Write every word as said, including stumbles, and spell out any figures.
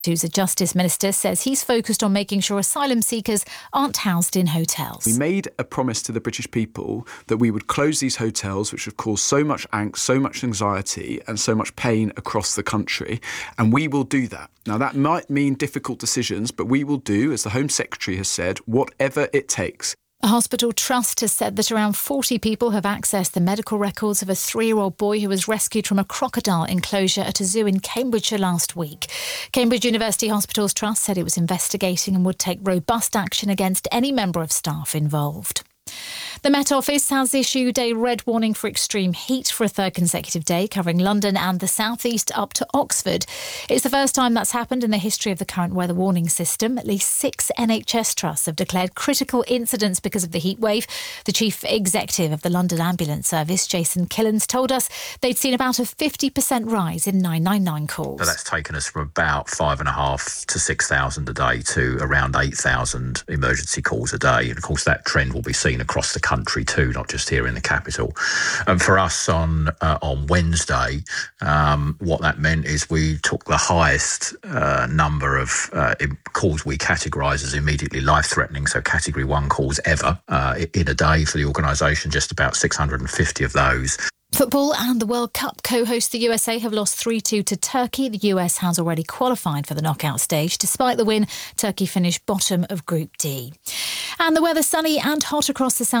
who's a justice minister, says he's focused on making sure asylum seekers aren't housed in hotels. We made a promise to the British people that we would close these hotels, which have caused so much angst, so much anxiety and so much pain across the country, and we will do that. Now, that might mean difficult decisions, but we will do, as the Home Secretary has said, whatever it takes. A hospital trust has said that around forty people have accessed the medical records of a three-year-old boy who was rescued from a crocodile enclosure at a zoo in Cambridgeshire last week. Cambridge University Hospitals Trust said it was investigating and would take robust action against any member of staff involved. The Met Office has issued a red warning for extreme heat for a third consecutive day, covering London and the southeast up to Oxford. It's the first time that's happened in the history of the current weather warning system. At least six N H S trusts have declared critical incidents because of the heat wave. The chief executive of the London Ambulance Service, Jason Killens, told us they'd seen about a fifty percent rise in nine nine nine calls. So that's taken us from about five and a half to six thousand a day to around eight thousand emergency calls a day. And of course, that trend will be seen across the country too, not just here in the capital. And for us on uh, on Wednesday, um, what that meant is we took the highest uh, number of uh, calls we categorise as immediately life-threatening, so category one calls ever uh, in a day for the organisation, just about six hundred fifty of those. Football and the World Cup co-host the U S A have lost three two to Turkey. The U S has already qualified for the knockout stage. Despite the win, Turkey finished bottom of Group D. And the weather sunny and hot across the south.